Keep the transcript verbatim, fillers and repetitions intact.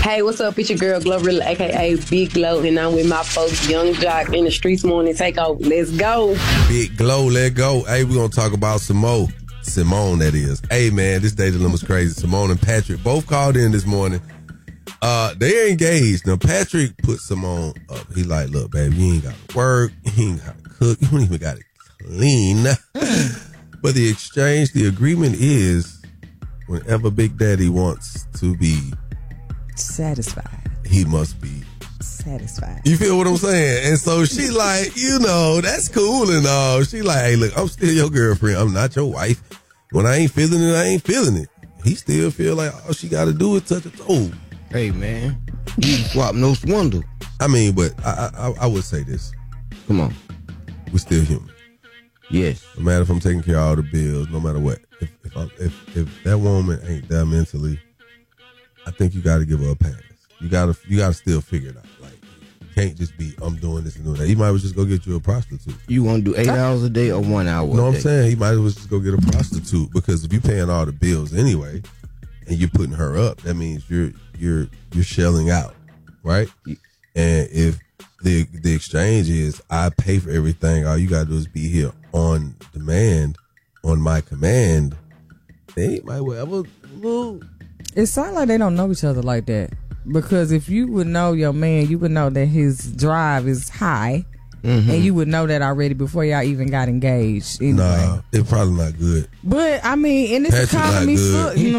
Hey, what's up? It's your girl, Glorilla, a k a. Big Glow, and I'm with my folks, Young Jock, in the Streets Morning Takeover. Let's go. Big Glow, let go. Hey, we're going to talk about Simone. Simone, that is. Hey, man, this day dilemma's crazy. Simone and Patrick both called in this morning. Uh, they're engaged. Now, Patrick put Simone up. He like, look, baby, you ain't got to work. You ain't got to cook. You don't even got to clean. But the exchange, the agreement is whenever Big Daddy wants to be satisfied, he must be satisfied. You feel what I'm saying? And so she like, you know, that's cool and all. She like, hey, look, I'm still your girlfriend. I'm not your wife. When I ain't feeling it, I ain't feeling it. He still feel like all she got to do is touch a toe. Hey, man, you swap no swindle. I mean, but I, I I would say this. Come on. We're still human. Yes. No matter if I'm taking care of all the bills, no matter what. If if I, if, if that woman ain't there mentally, I think you got to give her a pass. You gotta you gotta still figure it out. Like, you can't just be I'm doing this and doing that. You might as well just go get you a prostitute. You want to do eight hours a day or one hour? You know a what day? I'm saying? He might as well just go get a prostitute, because if you're paying all the bills anyway, and you're putting her up, that means you're you're you're shelling out, right? And if the the exchange is I pay for everything, all you gotta do is be here on demand, on my command, they might well have a little. It sounds like they don't know each other like that. Because if you would know your man, you would know that his drive is high. Mm-hmm. And you would know that already before y'all even got engaged. Anyway. Nah, it's probably not good. But, I mean, and this Patrick economy, not good. you know,